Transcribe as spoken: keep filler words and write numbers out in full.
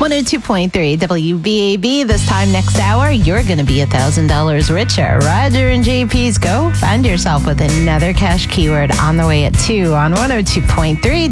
one oh two point three W B A B. This time next hour, you're going to be one thousand dollars richer. Roger and J P's Go. Find yourself with another cash keyword on the way at two on one oh two point three